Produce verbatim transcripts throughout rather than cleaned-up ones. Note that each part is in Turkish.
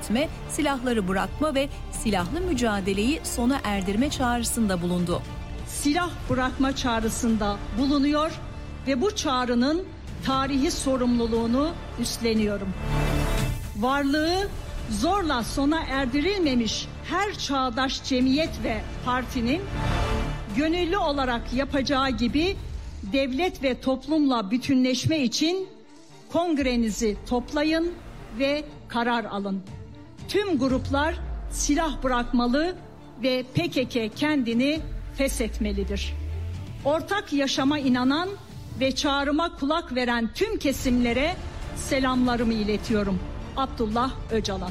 etme, silahları bırakma ve silahlı mücadeleyi sona erdirme çağrısında bulundu. Silah bırakma çağrısında bulunuyor ve bu çağrının tarihi sorumluluğunu üstleniyorum. Varlığı zorla sona erdirilmemiş her çağdaş cemiyet ve partinin gönüllü olarak yapacağı gibi devlet ve toplumla bütünleşme için kongrenizi toplayın ve karar alın. Tüm gruplar silah bırakmalı ve P K K kendini feshetmelidir. Ortak yaşama inanan ve çağrıma kulak veren tüm kesimlere selamlarımı iletiyorum. Abdullah Öcalan.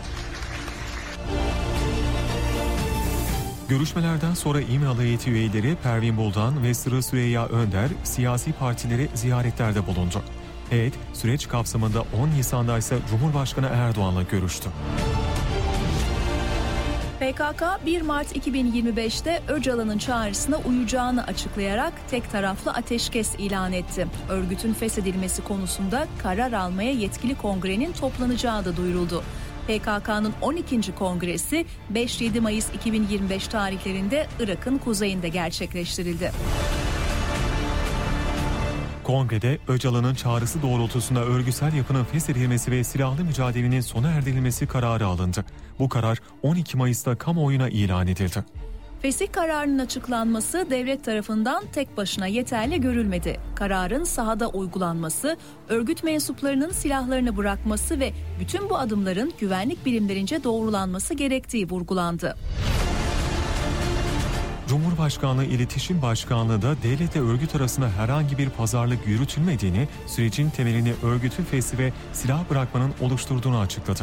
Görüşmelerden sonra İMRAlı heyeti üyeleri Pervin Buldan ve Sırrı Süreyya Önder siyasi partileri ziyaretlerde bulundu. Heyet süreç kapsamında on Nisan'da ise Cumhurbaşkanı Erdoğan'la görüştü. P K K bir Mart iki bin yirmi beşte Öcalan'ın çağrısına uyacağını açıklayarak tek taraflı ateşkes ilan etti. Örgütün feshedilmesi konusunda karar almaya yetkili kongrenin toplanacağı da duyuruldu. P K K'nın on ikinci kongresi beş yedi Mayıs iki bin yirmi beş tarihlerinde Irak'ın kuzeyinde gerçekleştirildi. Kongrede Öcalan'ın çağrısı doğrultusunda örgütsel yapının feshedilmesi ve silahlı mücadelenin sona erdirilmesi kararı alındı. Bu karar on iki Mayıs'ta kamuoyuna ilan edildi. Fesih kararının açıklanması devlet tarafından tek başına yeterli görülmedi. Kararın sahada uygulanması, örgüt mensuplarının silahlarını bırakması ve bütün bu adımların güvenlik birimlerince doğrulanması gerektiği vurgulandı. Cumhurbaşkanlığı İletişim Başkanlığı da devletle örgüt arasında herhangi bir pazarlık yürütülmediğini, sürecin temelini örgütün feshi ve silah bırakmanın oluşturduğunu açıkladı.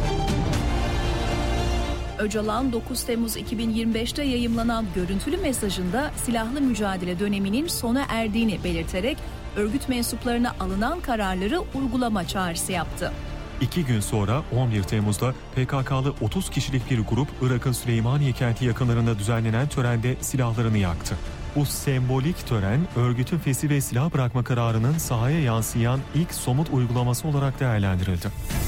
Öcalan dokuz Temmuz iki bin yirmi beşte yayımlanan görüntülü mesajında silahlı mücadele döneminin sona erdiğini belirterek örgüt mensuplarına alınan kararları uygulama çağrısı yaptı. İki gün sonra on bir Temmuz'da P K K'lı otuz kişilik bir grup Irak'ın Süleymaniye kenti yakınlarında düzenlenen törende silahlarını yaktı. Bu sembolik tören örgütün feshi ve silah bırakma kararının sahaya yansıyan ilk somut uygulaması olarak değerlendirildi.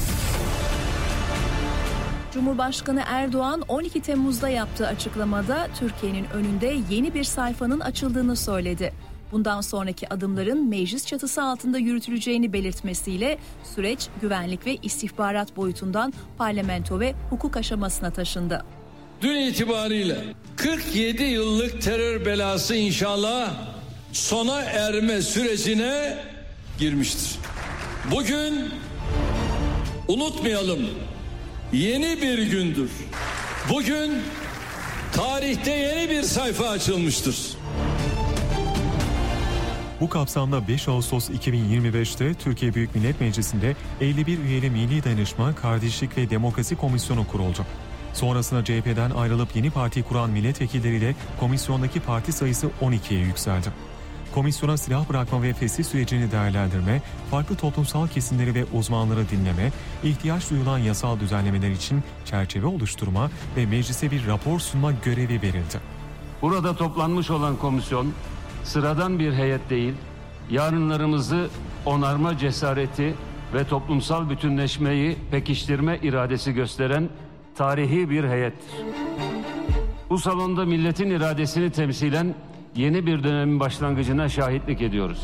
Cumhurbaşkanı Erdoğan on iki Temmuz'da yaptığı açıklamada Türkiye'nin önünde yeni bir sayfanın açıldığını söyledi. Bundan sonraki adımların meclis çatısı altında yürütüleceğini belirtmesiyle süreç güvenlik ve istihbarat boyutundan parlamento ve hukuk aşamasına taşındı. Dün itibariyle kırk yedi yıllık terör belası inşallah sona erme sürecine girmiştir. Bugün unutmayalım, yeni bir gündür. Bugün tarihte yeni bir sayfa açılmıştır. Bu kapsamda beş Ağustos iki bin yirmi beşte Türkiye Büyük Millet Meclisi'nde elli bir üyeli Milli Dayanışma, Kardeşlik ve Demokrasi Komisyonu kuruldu. Sonrasında C H P'den ayrılıp yeni parti kuran milletvekilleriyle komisyondaki parti sayısı on ikiye yükseldi. Komisyona silah bırakma ve fesih sürecini değerlendirme, farklı toplumsal kesimleri ve uzmanları dinleme, ihtiyaç duyulan yasal düzenlemeler için çerçeve oluşturma ve meclise bir rapor sunma görevi verildi. Burada toplanmış olan komisyon, sıradan bir heyet değil, yarınlarımızı onarma cesareti ve toplumsal bütünleşmeyi pekiştirme iradesi gösteren tarihi bir heyettir. Bu salonda milletin iradesini temsilen yeni bir dönemin başlangıcına şahitlik ediyoruz.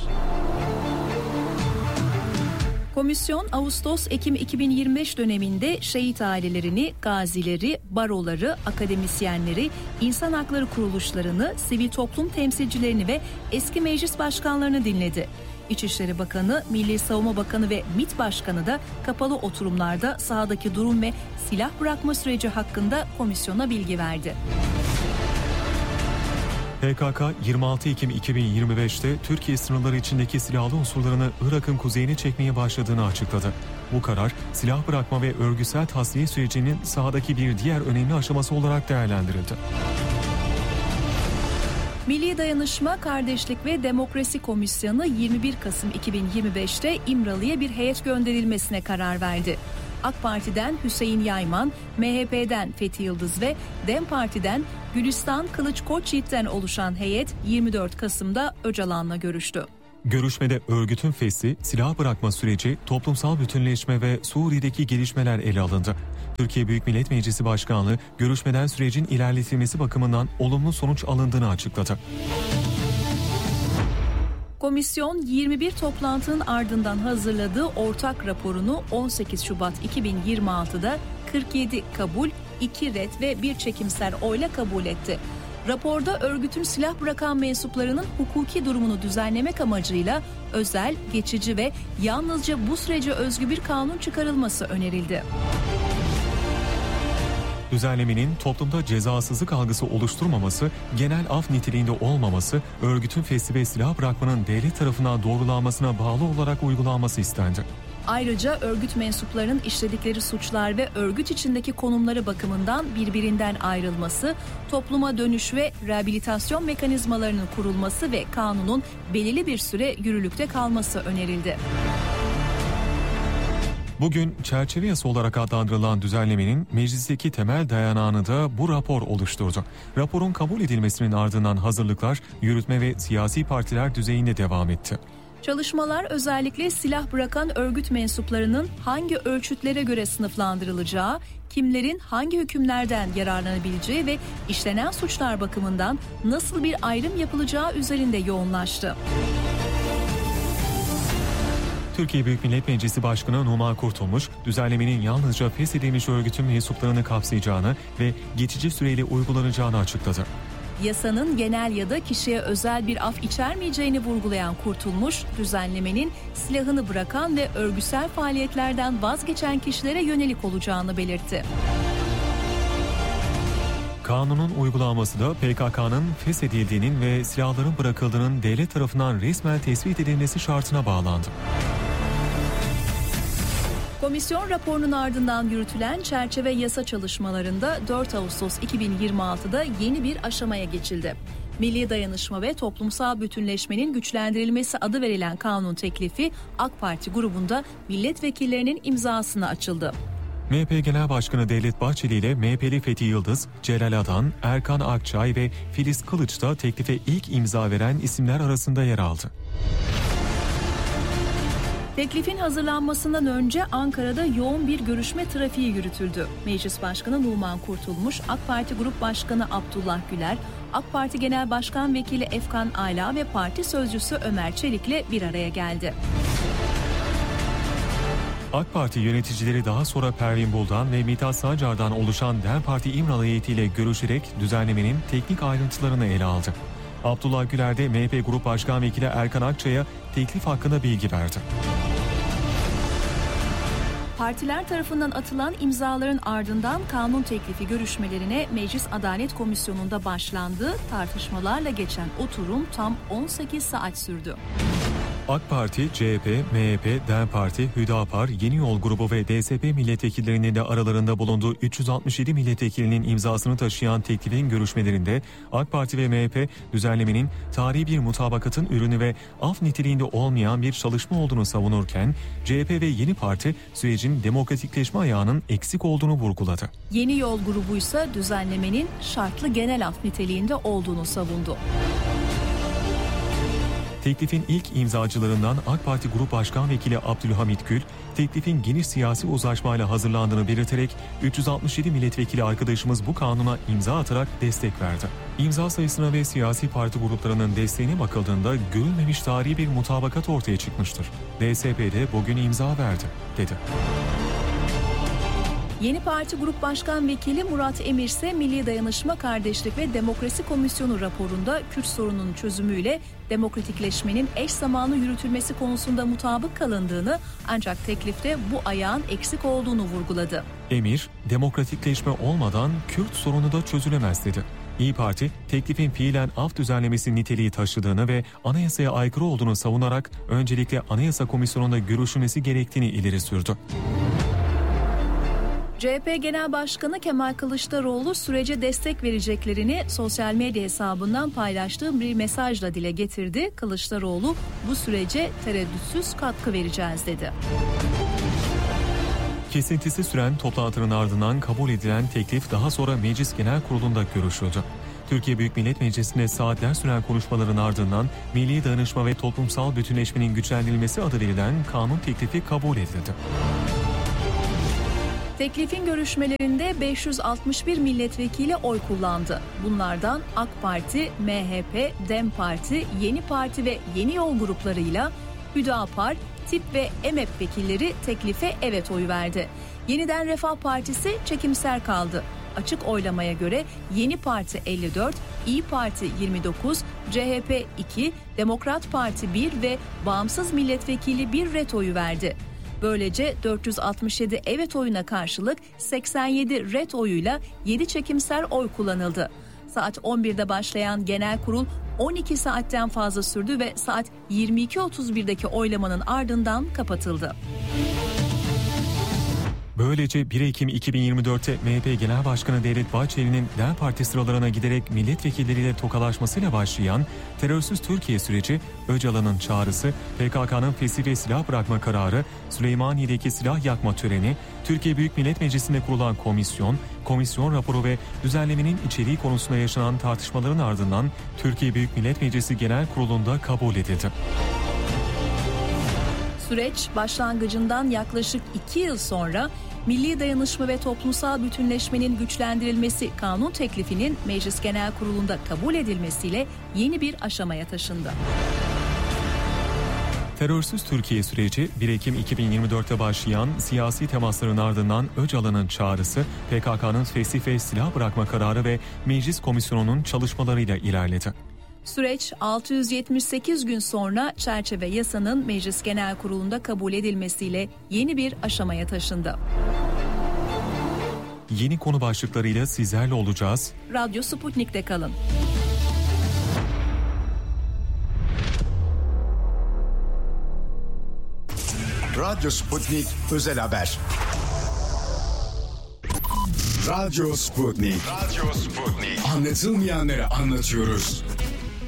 Komisyon Ağustos-Ekim iki bin yirmi beş döneminde şehit ailelerini, gazileri, baroları, akademisyenleri, insan hakları kuruluşlarını, sivil toplum temsilcilerini ve eski meclis başkanlarını dinledi. İçişleri Bakanı, Milli Savunma Bakanı ve MİT Başkanı da kapalı oturumlarda sahadaki durum ve silah bırakma süreci hakkında komisyona bilgi verdi. P K K yirmi altı Ekim iki bin yirmi beşte Türkiye sınırları içindeki silahlı unsurlarını Irak'ın kuzeyine çekmeye başladığını açıkladı. Bu karar silah bırakma ve örgütsel tasfiye sürecinin sahadaki bir diğer önemli aşaması olarak değerlendirildi. Milli Dayanışma, Kardeşlik ve Demokrasi Komisyonu yirmi bir Kasım iki bin yirmi beşte İmralı'ya bir heyet gönderilmesine karar verdi. AK Parti'den Hüseyin Yayman, M H P'den Fethi Yıldız ve DEM Parti'den Gülistan Kılıç Koçyiğit'ten oluşan heyet yirmi dört Kasım'da Öcalan'la görüştü. Görüşmede örgütün feshi, silah bırakma süreci, toplumsal bütünleşme ve Suriye'deki gelişmeler ele alındı. Türkiye Büyük Millet Meclisi Başkanlığı görüşmeden sürecin ilerletilmesi bakımından olumlu sonuç alındığını açıkladı. Komisyon yirmi bir toplantının ardından hazırladığı ortak raporunu on sekiz Şubat iki bin yirmi altıda kırk yedi kabul, iki ret ve bir çekimser oyla kabul etti. Raporda örgütün silah bırakan mensuplarının hukuki durumunu düzenlemek amacıyla özel, geçici ve yalnızca bu sürece özgü bir kanun çıkarılması önerildi. Düzenlemenin toplumda cezasızlık algısı oluşturmaması, genel af niteliğinde olmaması, örgütün fesli ve silah bırakmanın devlet tarafından doğrulanmasına bağlı olarak uygulanması istendi. Ayrıca örgüt mensuplarının işledikleri suçlar ve örgüt içindeki konumları bakımından birbirinden ayrılması, topluma dönüş ve rehabilitasyon mekanizmalarının kurulması ve kanunun belirli bir süre yürürlükte kalması önerildi. Bugün çerçeve yasa olarak adlandırılan düzenlemenin meclisteki temel dayanağını da bu rapor oluşturdu. Raporun kabul edilmesinin ardından hazırlıklar yürütme ve siyasi partiler düzeyinde devam etti. Çalışmalar özellikle silah bırakan örgüt mensuplarının hangi ölçütlere göre sınıflandırılacağı, kimlerin hangi hükümlerden yararlanabileceği ve işlenen suçlar bakımından nasıl bir ayrım yapılacağı üzerinde yoğunlaştı. Türkiye Büyük Millet Meclisi Başkanı Numan Kurtulmuş, düzenlemenin yalnızca feshedilmiş örgütün mensuplarını kapsayacağını ve geçici süreyle uygulanacağını açıkladı. Yasanın genel ya da kişiye özel bir af içermeyeceğini vurgulayan Kurtulmuş, düzenlemenin silahını bırakan ve örgütsel faaliyetlerden vazgeçen kişilere yönelik olacağını belirtti. Kanunun uygulanması da P K K'nın feshedildiğinin ve silahların bırakıldığının devlet tarafından resmen tespit edilmesi şartına bağlandı. Komisyon raporunun ardından yürütülen çerçeve yasa çalışmalarında dört Ağustos iki bin yirmi altıda yeni bir aşamaya geçildi. Milli Dayanışma ve Toplumsal Bütünleşmenin Güçlendirilmesi adı verilen kanun teklifi AK Parti grubunda milletvekillerinin imzasına açıldı. M H P Genel Başkanı Devlet Bahçeli ile M H P'li Fethi Yıldız, Celal Adan, Erkan Akçay ve Filiz Kılıç da teklife ilk imza veren isimler arasında yer aldı. Teklifin hazırlanmasından önce Ankara'da yoğun bir görüşme trafiği yürütüldü. Meclis Başkanı Numan Kurtulmuş, AK Parti Grup Başkanı Abdullah Güler, AK Parti Genel Başkan Vekili Efkan Ayla ve Parti Sözcüsü Ömer Çelik'le bir araya geldi. AK Parti yöneticileri daha sonra Pervin Buldan ve Mithat Sancar'dan oluşan DEM Parti İmralı heyetiyle görüşerek düzenlemenin teknik ayrıntılarını ele aldı. Abdullah Güler de M H P Grup Başkan Vekili Erkan Akçay'a teklif hakkında bilgi verdi. Partiler tarafından atılan imzaların ardından kanun teklifi görüşmelerine Meclis Adalet Komisyonu'nda başlandı. Tartışmalarla geçen oturum tam on sekiz saat sürdü. AK Parti, C H P, M H P, DEM Parti, Hüdapar, Yeni Yol Grubu ve D S P milletvekillerinin de aralarında bulunduğu üç yüz altmış yedi milletvekilinin imzasını taşıyan teklifin görüşmelerinde AK Parti ve M H P düzenlemenin tarihi bir mutabakatın ürünü ve af niteliğinde olmayan bir çalışma olduğunu savunurken C H P ve Yeni Parti sürecin demokratikleşme ayağının eksik olduğunu vurguladı. Yeni Yol Grubu ise düzenlemenin şartlı genel af niteliğinde olduğunu savundu. Teklifin ilk imzacılarından AK Parti Grup Başkan Vekili Abdülhamit Gül, teklifin geniş siyasi uzlaşmayla hazırlandığını belirterek üç yüz altmış yedi milletvekili arkadaşımız bu kanuna imza atarak destek verdi. İmza sayısına ve siyasi parti gruplarının desteğine bakıldığında görülmemiş tarihi bir mutabakat ortaya çıkmıştır. D S P de bugün imza verdi, dedi. Yeni Parti Grup Başkan Vekili Murat Emir ise Milli Dayanışma, Kardeşlik ve Demokrasi Komisyonu raporunda Kürt sorununun çözümüyle demokratikleşmenin eş zamanlı yürütülmesi konusunda mutabık kalındığını, ancak teklifte bu ayağın eksik olduğunu vurguladı. Emir, demokratikleşme olmadan Kürt sorunu da çözülemez dedi. İYİ Parti, teklifin fiilen af düzenlemesi niteliği taşıdığını ve anayasaya aykırı olduğunu savunarak öncelikle Anayasa Komisyonu'nda görüşülmesi gerektiğini ileri sürdü. C H P Genel Başkanı Kemal Kılıçdaroğlu sürece destek vereceklerini sosyal medya hesabından paylaştığı bir mesajla dile getirdi. Kılıçdaroğlu bu sürece tereddütsüz katkı vereceğiz dedi. Kesintisi süren toplantının ardından kabul edilen teklif daha sonra Meclis Genel Kurulu'nda görüşüldü. Türkiye Büyük Millet Meclisi'nde saatler süren konuşmaların ardından Milli Dayanışma ve Toplumsal Bütünleşmenin Güçlendirilmesi adı verilen kanun teklifi kabul edildi. Teklifin görüşmelerinde beş yüz altmış bir milletvekili oy kullandı. Bunlardan AK Parti, M H P, DEM Parti, Yeni Parti ve Yeni Yol gruplarıyla Hüdapar, Tip ve E M E P vekilleri teklife evet oyu verdi. Yeniden Refah Partisi çekimser kaldı. Açık oylamaya göre Yeni Parti elli dört, İyi Parti yirmi dokuz, C H P iki, Demokrat Parti bir ve Bağımsız Milletvekili bir ret oyu verdi. Böylece dört yüz altmış yedi evet oyuna karşılık seksen yedi ret oyuyla yedi çekimser oy kullanıldı. Saat on birde başlayan genel kurul on iki saatten fazla sürdü ve saat yirmi iki otuz birdeki oylamanın ardından kapatıldı. Böylece bir Ekim iki bin yirmi dörtte M H P Genel Başkanı Devlet Bahçeli'nin DEM Parti sıralarına giderek milletvekilleriyle tokalaşmasıyla başlayan terörsüz Türkiye süreci, Öcalan'ın çağrısı, P K K'nın fesih ve silah bırakma kararı, Süleymaniye'deki silah yakma töreni, Türkiye Büyük Millet Meclisi'nde kurulan komisyon, komisyon raporu ve düzenlemenin içeriği konusunda yaşanan tartışmaların ardından Türkiye Büyük Millet Meclisi Genel Kurulu'nda kabul edildi. Süreç başlangıcından yaklaşık iki yıl sonra Milli Dayanışma ve Toplumsal Bütünleşmenin Güçlendirilmesi kanun teklifinin Meclis Genel Kurulu'nda kabul edilmesiyle yeni bir aşamaya taşındı. Terörsüz Türkiye süreci bir Ekim iki bin yirmi dörtte başlayan siyasi temasların ardından Öcalan'ın çağrısı, P K K'nın fesih ve silah bırakma kararı ve Meclis Komisyonu'nun çalışmalarıyla ilerledi. Süreç altı yüz yetmiş sekiz gün sonra çerçeve yasanın Meclis Genel Kurulu'nda kabul edilmesiyle yeni bir aşamaya taşındı. Yeni konu başlıklarıyla sizlerle olacağız. Radyo Sputnik'te kalın. Radyo Sputnik Özel Haber. Radyo Sputnik. Radyo Sputnik. Anlatılmayanları anlatıyoruz.